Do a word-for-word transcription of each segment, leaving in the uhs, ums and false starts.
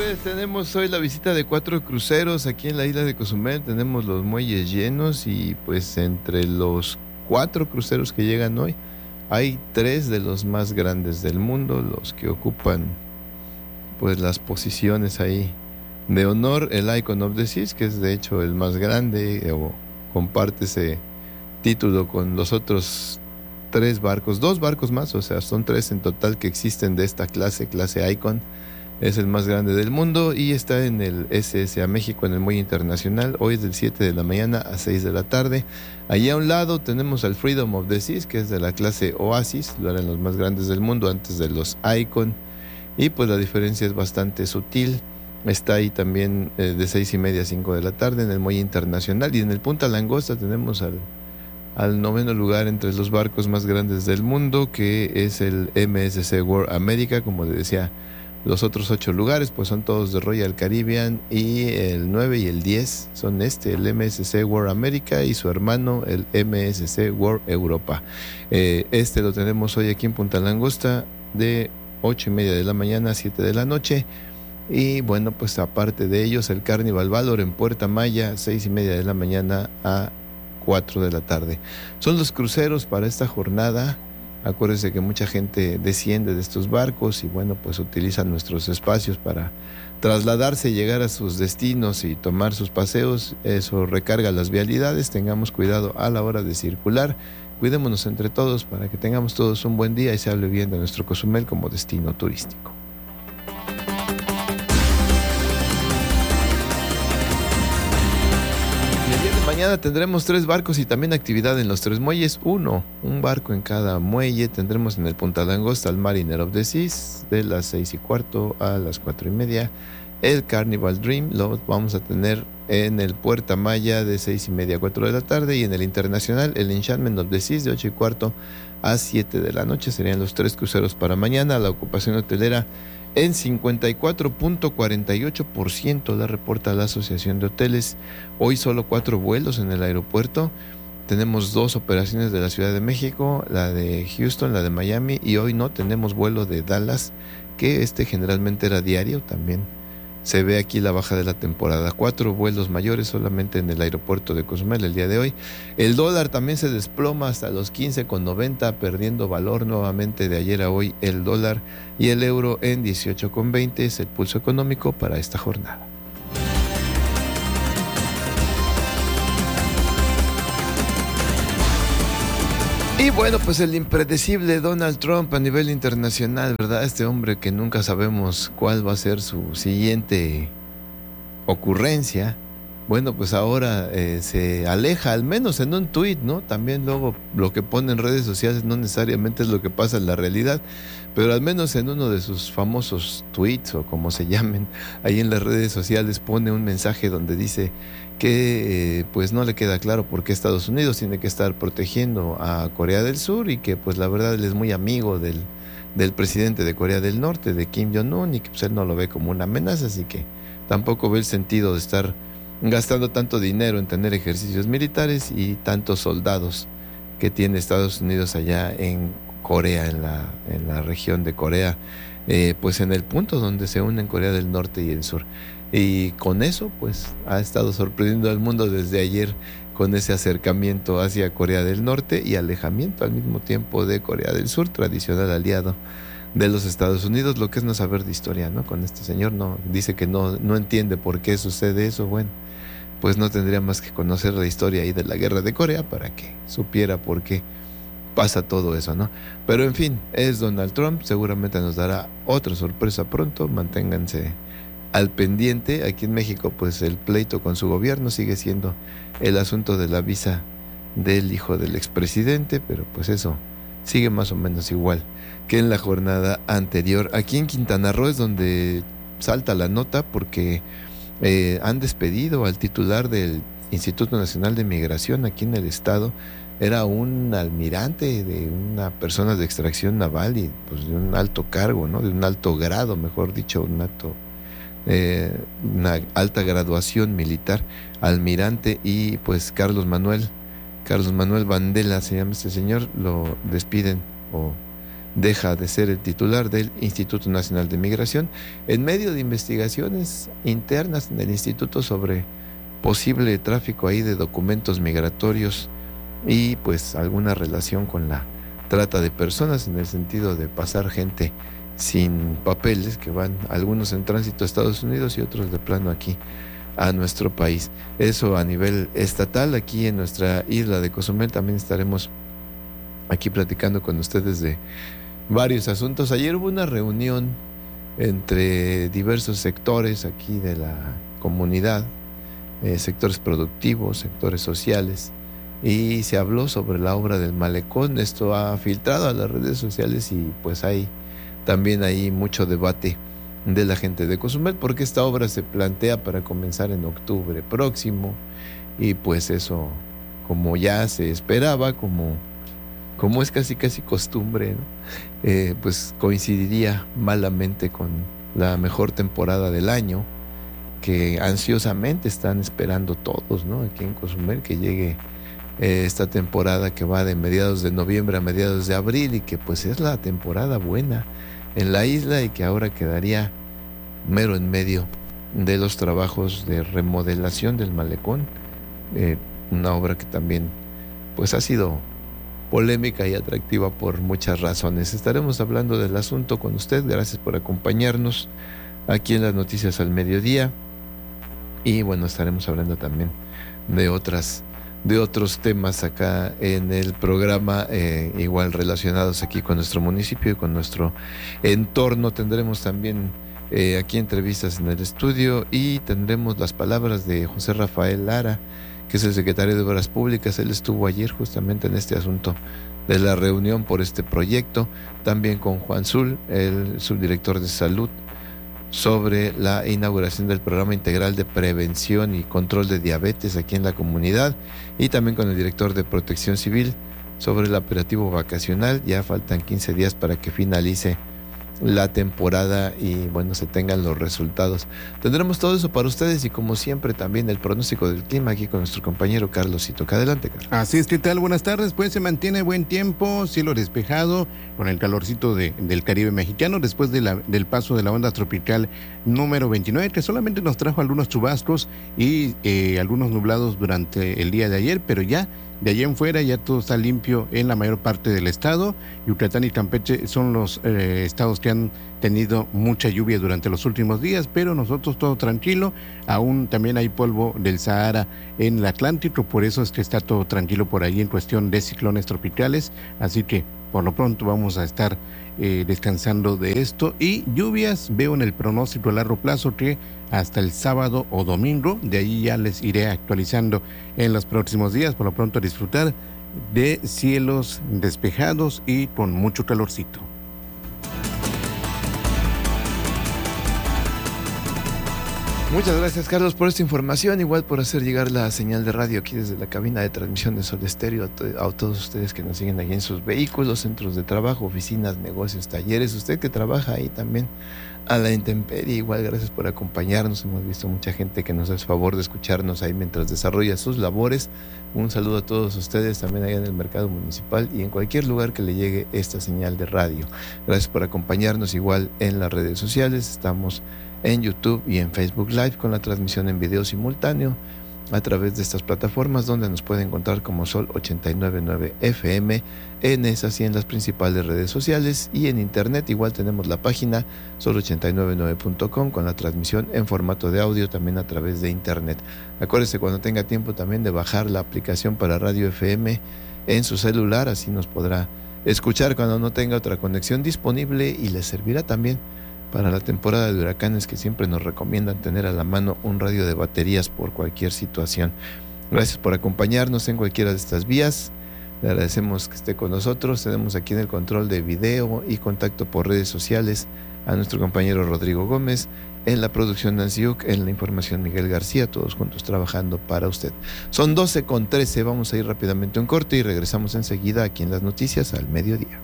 pues tenemos hoy la visita de cuatro cruceros aquí en la isla de Cozumel. Tenemos los muelles llenos y pues entre los cuatro cruceros que llegan hoy hay tres de los más grandes del mundo, los que ocupan pues las posiciones ahí de honor. El Icon of the Seas, que es de hecho el más grande, o comparte ese título con los otros tres barcos, dos barcos más, o sea, son tres en total que existen de esta clase, clase Icon. Es el más grande del mundo y está en el S S A México, en el muelle internacional. Hoy es del siete de la mañana a seis de la tarde. Allí a un lado tenemos al Freedom of the Seas, que es de la clase Oasis, lo eran los más grandes del mundo antes de los Icon. Y pues la diferencia es bastante sutil. Está ahí también eh, de seis y media a cinco de la tarde en el muelle internacional. Y en el Punta Langosta tenemos al, al noveno lugar entre los barcos más grandes del mundo, que es el M S C World America, como le decía. Los otros ocho lugares pues son todos de Royal Caribbean, y el nueve y el diez son este, el M S C World America y su hermano, el M S C World Europa. Eh, este lo tenemos hoy aquí en Punta Langosta de ocho y media de la mañana a siete de la noche. Y bueno, pues aparte de ellos, el Carnival Valor en Puerta Maya, seis y media de la mañana a cuatro de la tarde. Son los cruceros para esta jornada. Acuérdense que mucha gente desciende de estos barcos y bueno, pues utilizan nuestros espacios para trasladarse, llegar a sus destinos y tomar sus paseos. Eso recarga las vialidades. Tengamos cuidado a la hora de circular. Cuidémonos entre todos para que tengamos todos un buen día y se hable bien de nuestro Cozumel como destino turístico. Mañana tendremos tres barcos y también actividad en los tres muelles. Uno, un barco en cada muelle. Tendremos en el Punta Langosta al Mariner of the Seas de las seis y cuarto a las cuatro y media. El Carnival Dream lo vamos a tener en el Puerta Maya de seis y media a cuatro de la tarde. Y en el Internacional el Enchantment of the Seas de ocho y cuarto a siete de la noche. Serían los tres cruceros para mañana. La ocupación hotelera en cincuenta y cuatro punto cuarenta y ocho por ciento, la reporta la Asociación de Hoteles. Hoy solo cuatro vuelos en el aeropuerto. Tenemos dos operaciones de la Ciudad de México, la de Houston, la de Miami, y hoy no tenemos vuelo de Dallas, que este generalmente era diario. También se ve aquí la baja de la temporada. Cuatro vuelos mayores solamente en el aeropuerto de Cozumel el día de hoy. El dólar también se desploma hasta los quince con noventa, perdiendo valor nuevamente de ayer a hoy el dólar, y el euro en dieciocho con veinte. Es el pulso económico para esta jornada. Y bueno, pues el impredecible Donald Trump a nivel internacional, ¿verdad? Este hombre que nunca sabemos cuál va a ser su siguiente ocurrencia. Bueno, pues ahora eh, se aleja, al menos en un tuit, ¿no? También luego lo que pone en redes sociales no necesariamente es lo que pasa en la realidad, pero al menos en uno de sus famosos tweets, o como se llamen, ahí en las redes sociales pone un mensaje donde dice que eh, pues no le queda claro por qué Estados Unidos tiene que estar protegiendo a Corea del Sur, y que pues la verdad él es muy amigo del, del presidente de Corea del Norte, de Kim Jong-un, y que pues él no lo ve como una amenaza, así que tampoco ve el sentido de estar gastando tanto dinero en tener ejercicios militares y tantos soldados que tiene Estados Unidos allá en Corea, en la, en la región de Corea, eh, pues en el punto donde se unen Corea del Norte y el Sur. Y con eso pues ha estado sorprendiendo al mundo desde ayer, con ese acercamiento hacia Corea del Norte y alejamiento al mismo tiempo de Corea del Sur, tradicional aliado de los Estados Unidos. Lo que es no saber de historia, ¿no? Con este señor no dice que no, no entiende por qué sucede eso. Bueno, pues no tendría más que conocer la historia ahí de la guerra de Corea para que supiera por qué pasa todo eso, ¿no? Pero en fin, es Donald Trump, seguramente nos dará otra sorpresa pronto. Manténganse al pendiente. Aquí en México pues el pleito con su gobierno sigue siendo el asunto de la visa del hijo del expresidente, pero pues eso sigue más o menos igual que en la jornada anterior. Aquí en Quintana Roo es donde salta la nota, porque eh, han despedido al titular del Instituto Nacional de Migración aquí en el estado. Era un almirante, de una persona de extracción naval y pues de un alto cargo, ¿no? De un alto grado, mejor dicho, un alto, eh, una alta graduación militar, almirante. Y pues Carlos Manuel, Carlos Manuel Vandela se llama este señor, lo despiden o deja de ser el titular del Instituto Nacional de Migración en medio de investigaciones internas en el instituto sobre posible tráfico ahí de documentos migratorios y pues alguna relación con la trata de personas, en el sentido de pasar gente sin papeles, que van algunos en tránsito a Estados Unidos y otros de plano aquí a nuestro país. Eso a nivel estatal. Aquí en nuestra isla de Cozumel también estaremos aquí platicando con ustedes de varios asuntos. Ayer hubo una reunión entre diversos sectores aquí de la comunidad, eh, sectores productivos, sectores sociales, y se habló sobre la obra del malecón. Esto ha filtrado a las redes sociales y pues hay también ahí mucho debate de la gente de Cozumel, porque esta obra se plantea para comenzar en octubre próximo, y pues eso, como ya se esperaba, como, como es casi casi costumbre, ¿no? eh, pues coincidiría malamente con la mejor temporada del año, que ansiosamente están esperando todos, ¿no? Aquí en Cozumel, que llegue eh, esta temporada que va de mediados de noviembre a mediados de abril, y que pues es la temporada buena en la isla, y que ahora quedaría mero en medio de los trabajos de remodelación del malecón, eh, una obra que también pues ha sido polémica y atractiva por muchas razones. Estaremos hablando del asunto con usted. Gracias por acompañarnos aquí en las Noticias al Mediodía, y bueno, estaremos hablando también de otras de otros temas acá en el programa, eh, igual relacionados aquí con nuestro municipio y con nuestro entorno. Tendremos también eh, aquí entrevistas en el estudio, y tendremos las palabras de José Rafael Lara, que es el secretario de Obras Públicas. Él estuvo ayer justamente en este asunto de la reunión por este proyecto, también con Juan Zul, el subdirector de Salud, sobre la inauguración del programa integral de prevención y control de diabetes aquí en la comunidad, y también con el director de Protección Civil sobre el operativo vacacional. Ya faltan quince días para que finalice la temporada y bueno, se tengan los resultados. Tendremos todo eso para ustedes, y como siempre también el pronóstico del clima aquí con nuestro compañero Carlos Itoca. Adelante, Carlos. Así es, ¿qué tal? Buenas tardes. Pues se mantiene buen tiempo, cielo despejado, con el calorcito de, del Caribe mexicano, después de la, del paso de la onda tropical número veintinueve, que solamente nos trajo algunos chubascos y eh, algunos nublados durante el día de ayer, pero ya de allá en fuera ya todo está limpio en la mayor parte del estado. Yucatán y Campeche son los eh, estados que han tenido mucha lluvia durante los últimos días, pero nosotros todo tranquilo. Aún también hay polvo del Sahara en el Atlántico, por eso es que está todo tranquilo por ahí en cuestión de ciclones tropicales, así que por lo pronto vamos a estar eh, descansando de esto. Y lluvias veo en el pronóstico a largo plazo que hasta el sábado o domingo, de ahí ya les iré actualizando en los próximos días. Por lo pronto, disfrutar de cielos despejados y con mucho calorcito. Muchas gracias, Carlos, por esta información, igual por hacer llegar la señal de radio aquí desde la cabina de transmisión de Sol Estéreo a, to- a todos ustedes que nos siguen ahí en sus vehículos, centros de trabajo, oficinas, negocios, talleres. Usted que trabaja ahí también a la intemperie, igual gracias por acompañarnos. Hemos visto mucha gente que nos hace favor de escucharnos ahí mientras desarrolla sus labores. Un saludo a todos ustedes también allá en el mercado municipal y en cualquier lugar que le llegue esta señal de radio. Gracias por acompañarnos igual en las redes sociales. Estamos en YouTube y en Facebook Live con la transmisión en video simultáneo a través de estas plataformas, donde nos pueden encontrar como Sol ochenta y nueve punto nueve F M en esas y en las principales redes sociales, y en internet igual tenemos la página sol ochenta y nueve nueve punto com con la transmisión en formato de audio también a través de internet. Acuérdese cuando tenga tiempo también de bajar la aplicación para Radio F M en su celular, así nos podrá escuchar cuando no tenga otra conexión disponible, y le servirá también para la temporada de huracanes, que siempre nos recomiendan tener a la mano un radio de baterías por cualquier situación. Gracias por acompañarnos en cualquiera de estas vías. Le agradecemos que esté con nosotros. Tenemos aquí en el control de video y contacto por redes sociales a nuestro compañero Rodrigo Gómez, en la producción Nancy Uc, en la información Miguel García, todos juntos trabajando para usted. Son doce con trece, vamos a ir rápidamente a un corte y regresamos enseguida aquí en las Noticias al Mediodía.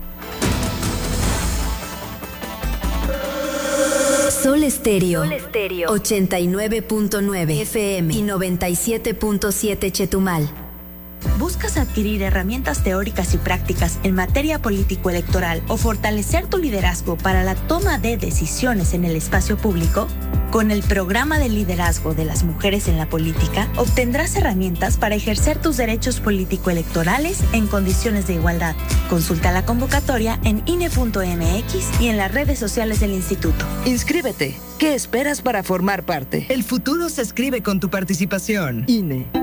Sol Estéreo, Sol Estéreo, ochenta y nueve punto nueve F M y noventa y siete punto siete Chetumal. ¿Buscas adquirir herramientas teóricas y prácticas en materia político-electoral o fortalecer tu liderazgo para la toma de decisiones en el espacio público? Con el programa de liderazgo de las mujeres en la política, obtendrás herramientas para ejercer tus derechos político-electorales en condiciones de igualdad. Consulta la convocatoria en I N E punto M X y en las redes sociales del instituto. Inscríbete. ¿Qué esperas para formar parte? El futuro se escribe con tu participación. I N E.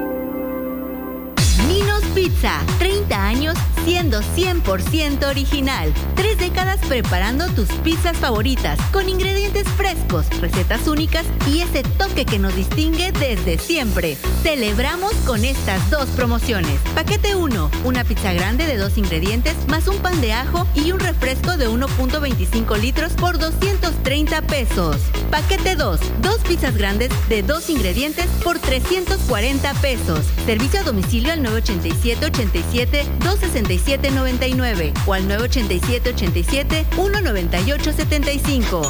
Ninos Pizza, treinta años siendo cien por ciento original. Tres décadas preparando tus pizzas favoritas con ingredientes frescos, recetas únicas y ese toque que nos distingue desde siempre. Celebramos con estas dos promociones. Paquete uno, una pizza grande de dos ingredientes más un pan de ajo y un refresco de uno punto veinticinco litros por doscientos treinta pesos. Paquete dos, dos pizzas grandes de dos ingredientes por trescientos cuarenta pesos. Servicio a domicilio al nueve ochenta y siete, ochenta y siete, dos sesenta y siete, noventa y nueve o al nueve ochenta y siete, ochenta y siete, uno noventa y ocho, setenta y cinco.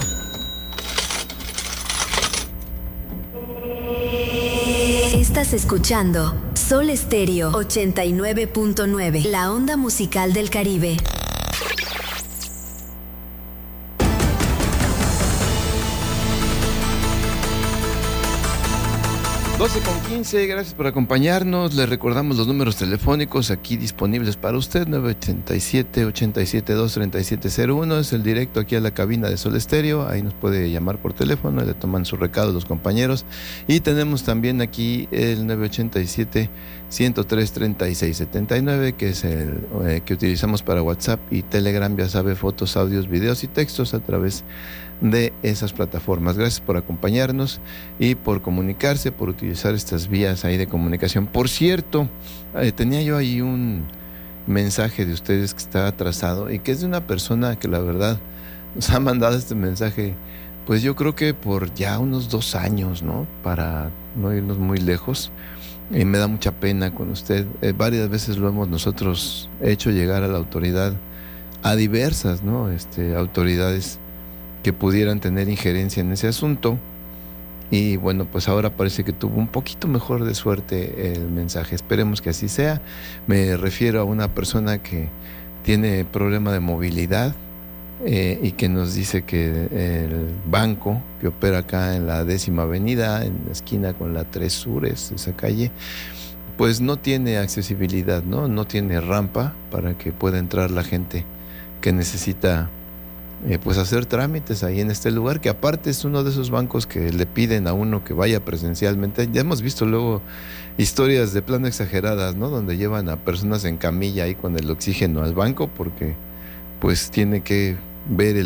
Estás escuchando Sol Estéreo ochenta y nueve punto nueve, la onda musical del Caribe. doce con quince, gracias por acompañarnos. Les recordamos los números telefónicos aquí disponibles para usted: nueve ochenta y siete, ochenta y siete, dos treinta y siete cero uno. Es el directo aquí a la cabina de Sol Estéreo. Ahí nos puede llamar por teléfono, le toman su recado los compañeros. Y tenemos también aquí el nueve ochenta y siete, ciento tres, treinta y seis setenta y nueve, que es el eh, que utilizamos para WhatsApp y Telegram. Ya sabe, fotos, audios, videos y textos a través de esas plataformas. Gracias por acompañarnos y por comunicarse, por utilizar estas vías ahí de comunicación. Por cierto, eh, tenía yo ahí un mensaje de ustedes que está atrasado y que es de una persona que la verdad nos ha mandado este mensaje, pues yo creo que por ya unos dos años, ¿no? Para no irnos muy lejos. Y me da mucha pena con usted. Eh, varias veces lo hemos nosotros hecho llegar a la autoridad, a diversas, ¿no? Este, autoridades que pudieran tener injerencia en ese asunto. Y bueno, pues ahora parece que tuvo un poquito mejor de suerte el mensaje. Esperemos que así sea. Me refiero a una persona que tiene problema de movilidad eh, y que nos dice que el banco que opera acá en la décima avenida, en la esquina con la tres Sures, esa calle, pues no tiene accesibilidad, ¿no? No tiene rampa para que pueda entrar la gente que necesita Eh, pues hacer trámites ahí en este lugar, que aparte es uno de esos bancos que le piden a uno que vaya presencialmente. Ya hemos visto luego historias de plano exageradas, ¿no? Donde llevan a personas en camilla ahí con el oxígeno al banco porque pues tiene que ver el